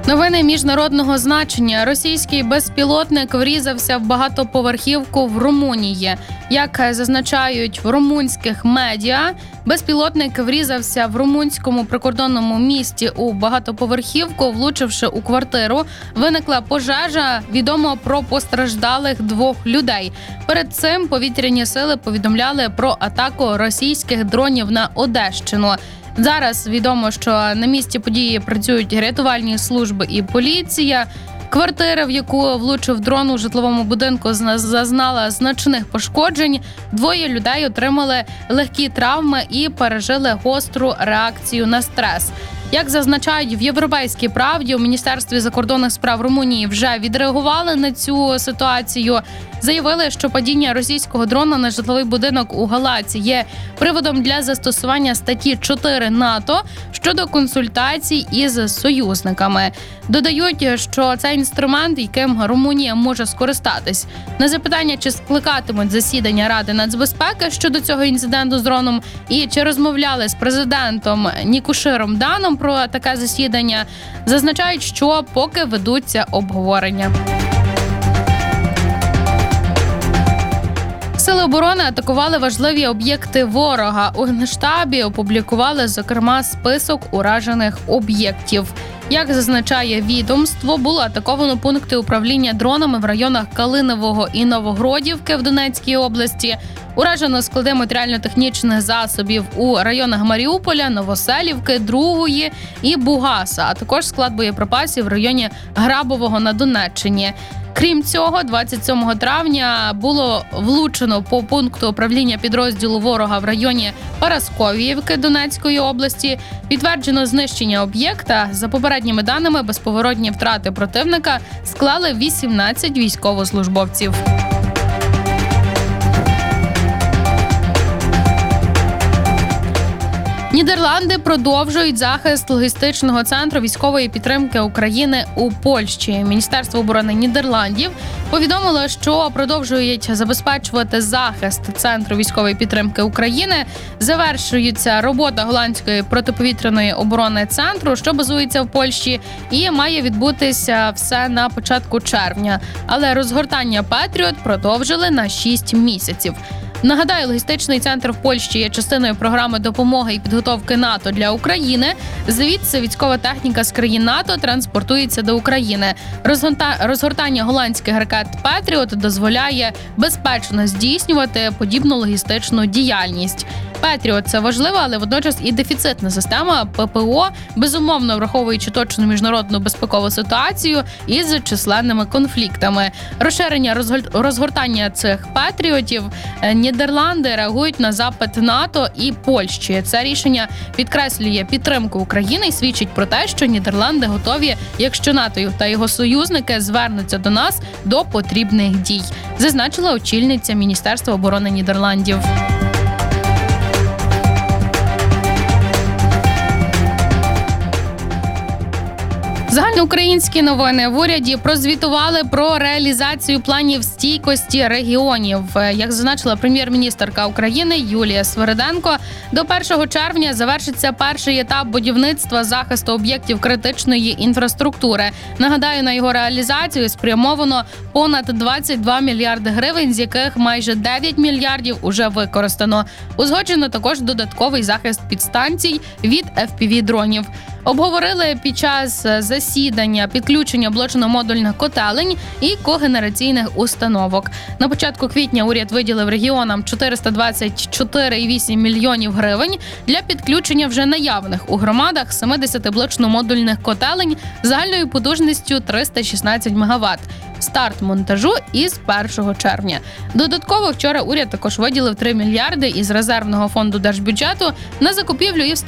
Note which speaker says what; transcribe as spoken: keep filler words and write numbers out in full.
Speaker 1: Новини міжнародного значення. Російський безпілотник врізався в багатоповерхівку в Румунії. Як зазначають в румунських медіа, безпілотник врізався в румунському прикордонному місті у багатоповерхівку, влучивши у квартиру. Виникла пожежа. Відомо про постраждалих двох людей. Перед цим повітряні сили повідомляли про атаку російських дронів на Одещину. Зараз відомо, що на місці події працюють рятувальні служби і поліція. Квартира, в яку влучив дрон у житловому будинку, зазнала значних пошкоджень. Двоє людей отримали легкі травми і пережили гостру реакцію на стрес. Як зазначають в «Європейській правді», у Міністерстві закордонних справ Румунії вже відреагували на цю ситуацію. Заявили, що падіння російського дрона на житловий будинок у Галаці є приводом для застосування статті чотири НАТО щодо консультацій із союзниками. Додають, що це інструмент, яким Румунія може скористатись. На запитання, чи скликатимуть засідання Ради нацбезпеки щодо цього інциденту з дроном і чи розмовляли з президентом Нікуширом Даном про таке засідання, зазначають, що поки ведуться обговорення. Сили оборони атакували важливі об'єкти ворога. У Генштабі опублікували, зокрема, список уражених об'єктів. Як зазначає відомство, було атаковано пункти управління дронами в районах Калинового і Новогродівки в Донецькій області. Уражено склади матеріально-технічних засобів у районах Маріуполя, Новоселівки, Другої і Бугаса, а також склад боєприпасів в районі Грабового на Донеччині. Крім цього, двадцять сьомого травня було влучено по пункту управління підрозділу ворога в районі Парасковіївки Донецької області. Підтверджено знищення об'єкта. За попередніми даними, безповоротні втрати противника склали вісімнадцять військовослужбовців. Нідерланди продовжують захист логістичного центру військової підтримки України у Польщі. Міністерство оборони Нідерландів повідомило, що продовжують забезпечувати захист центру військової підтримки України. Завершується робота голландської протиповітряної оборони центру, що базується в Польщі, і має відбутися все на початку червня. Але розгортання Петріот продовжили на шість місяців. Нагадаю, логістичний центр в Польщі є частиною програми допомоги і підготовки НАТО для України. Звідси військова техніка з країн НАТО транспортується до України. Розгортання голландських ракет «Петріот» дозволяє безпечно здійснювати подібну логістичну діяльність. «Петріот» – це важлива, але водночас і дефіцитна система ППО, безумовно враховуючи точну міжнародну безпекову ситуацію із численними конфліктами. Розширення розгортання цих «Петріотів» Нідерланди реагують на запит НАТО і Польщі. Це рішення підкреслює підтримку України і свідчить про те, що Нідерланди готові, якщо НАТО та його союзники звернуться до нас до потрібних дій, зазначила очільниця Міністерства оборони Нідерландів. Загальноукраїнські новини. В уряді прозвітували про реалізацію планів стійкості регіонів. Як зазначила прем'єр-міністерка України Юлія Свириденко, до першого червня завершиться перший етап будівництва захисту об'єктів критичної інфраструктури. Нагадаю, на його реалізацію спрямовано понад двадцять два мільярди гривень, з яких майже дев'ять мільярдів уже використано. Узгоджено також додатковий захист підстанцій від еф пі ві-дронів. Обговорили під час засідання підключення блочно-модульних котелень і когенераційних установок. На початку квітня уряд виділив регіонам чотириста двадцять чотири цілих вісім мільйонів гривень для підключення вже наявних у громадах сімдесят блочно-модульних котелень загальною потужністю триста шістнадцять мегаватт. Старт монтажу із першого червня. Додатково вчора уряд також виділив три мільярди із резервного фонду держбюджету на закупівлю і